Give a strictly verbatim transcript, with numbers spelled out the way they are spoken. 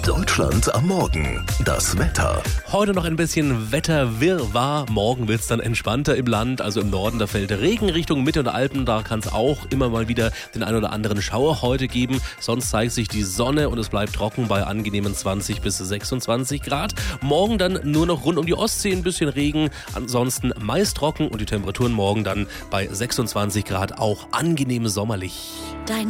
Deutschland am Morgen. Das Wetter. Heute noch ein bisschen Wetterwirrwarr. Morgen wird es dann entspannter im Land. Also im Norden, da fällt Regen Richtung Mitte und Alpen. Da kann es auch immer mal wieder den ein oder anderen Schauer heute geben. Sonst zeigt sich die Sonne und es bleibt trocken bei angenehmen zwanzig bis sechsundzwanzig Grad. Morgen dann nur noch rund um die Ostsee ein bisschen Regen. Ansonsten meist trocken und die Temperaturen morgen dann bei sechsundzwanzig Grad auch angenehm sommerlich. Dein